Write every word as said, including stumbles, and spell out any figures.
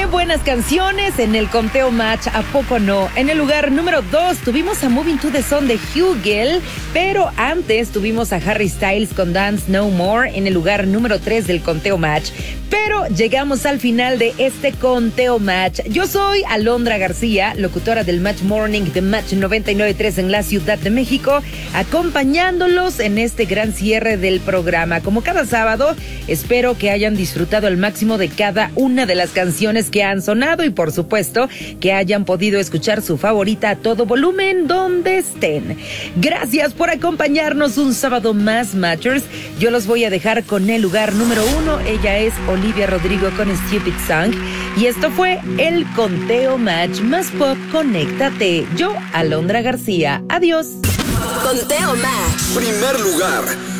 Qué buenas canciones en el conteo match, ¿a poco no? En el lugar número dos tuvimos a Moving to the Sun de Hugel, pero antes tuvimos a Harry Styles con Dance No More en el lugar número tres del conteo match. Pero llegamos al final de este conteo match. Yo soy Alondra García, locutora del Match Morning de Match noventa y nueve punto tres en la Ciudad de México, acompañándolos en este gran cierre del programa. Como cada sábado, espero que hayan disfrutado al máximo de cada una de las canciones que han sonado y, por supuesto, que hayan podido escuchar su favorita a todo volumen donde estén. Gracias por acompañarnos un sábado más, Matchers. Yo los voy a dejar con el lugar número uno. Ella es Olivia Rodrigo con Stupid Song. Y esto fue el conteo match más pop. Conéctate. Yo, Alondra García. Adiós. Conteo match. Primer lugar.